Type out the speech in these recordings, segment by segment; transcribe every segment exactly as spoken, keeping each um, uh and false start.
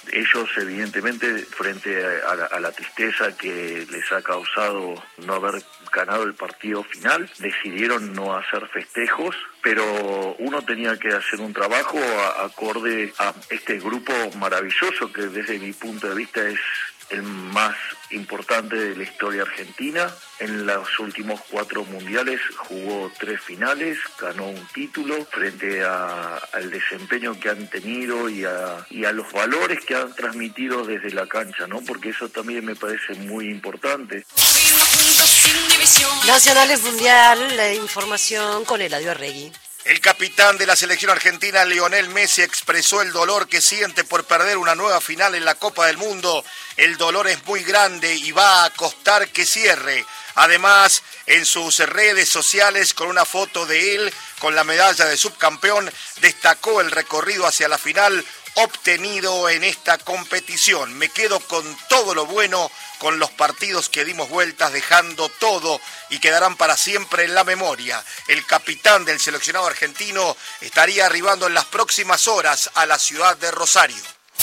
Ellos evidentemente frente a la, a la tristeza que les ha causado no haber ganado el partido final, decidieron no hacer festejos, pero uno tenía que hacer un trabajo a, acorde a este grupo maravilloso que desde mi punto de vista es el más importante de la historia argentina. En los últimos cuatro mundiales jugó tres finales, ganó un título frente a, al desempeño que han tenido y a, y a los valores que han transmitido desde la cancha, ¿no? Porque eso también me parece muy importante. Nacionales Mundial, la información con Eladio Arregui. El capitán de la selección argentina, Lionel Messi, expresó el dolor que siente por perder una nueva final en la Copa del Mundo. El dolor es muy grande y va a costar que cierre. Además, en sus redes sociales, con una foto de él con la medalla de subcampeón, destacó el recorrido hacia la final obtenido en esta competición. Me quedo con todo lo bueno, con los partidos que dimos vueltas, dejando todo y quedarán para siempre en la memoria. El capitán del seleccionado argentino estaría arribando en las próximas horas a la ciudad de Rosario.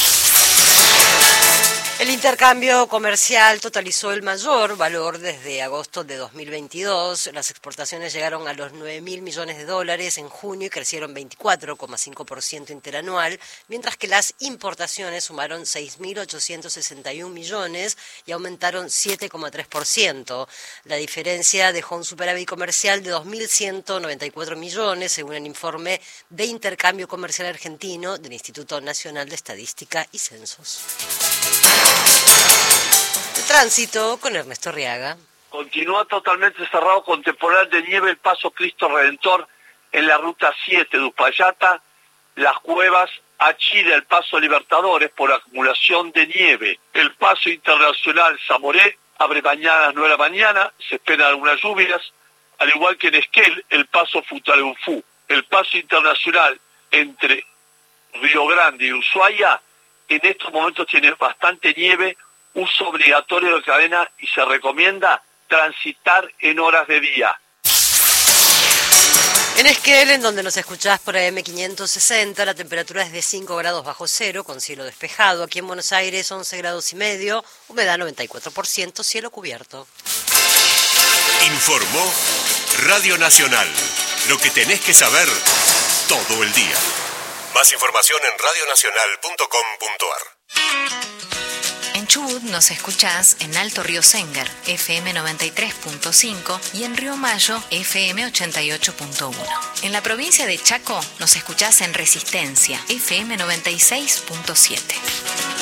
El intercambio comercial totalizó el mayor valor desde agosto de dos mil veintidós. Las exportaciones llegaron a los nueve mil millones de dólares en junio y crecieron veinticuatro coma cinco por ciento interanual, mientras que las importaciones sumaron seis mil ochocientos sesenta y un millones y aumentaron siete coma tres por ciento. La diferencia dejó un superávit comercial de dos mil ciento noventa y cuatro millones, según el informe de intercambio comercial argentino del Instituto Nacional de Estadística y Censos. De tránsito con Ernesto Arriaga. Continúa totalmente cerrado con temporal de nieve el paso Cristo Redentor en la ruta siete de Uspallata, Las Cuevas, a Chile, el paso Libertadores por acumulación de nieve. El paso internacional Zamoré abre mañana a las nueve de la mañana, se esperan algunas lluvias, al igual que en Esquel, el paso Futaleufú. El paso internacional entre Río Grande y Ushuaia en estos momentos tiene bastante nieve, uso obligatorio de cadena y se recomienda transitar en horas de día. En Esquel, en donde nos escuchás por A M quinientos sesenta, la temperatura es de cinco grados bajo cero, con cielo despejado. Aquí en Buenos Aires, once grados y medio, humedad noventa y cuatro por ciento, cielo cubierto. Informó Radio Nacional. Lo que tenés que saber todo el día. Más información en radio nacional punto com punto a r. En Chubut nos escuchás en Alto Río Sénger, F M noventa y tres punto cinco, y en Río Mayo, F M ochenta y ocho punto uno. En la provincia de Chaco nos escuchás en Resistencia, F M noventa y seis punto siete.